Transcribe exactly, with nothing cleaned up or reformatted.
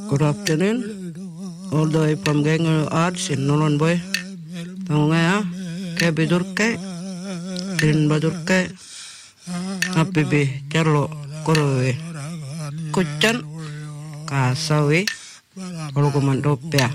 Good afternoon. All the way from Ganger Arts in Nolon Boy. Tangaya, Kabidurke, Tin Badurke, Apibi, Carlo, Korowe, Kuchan, Kasawi, Olokomandopia.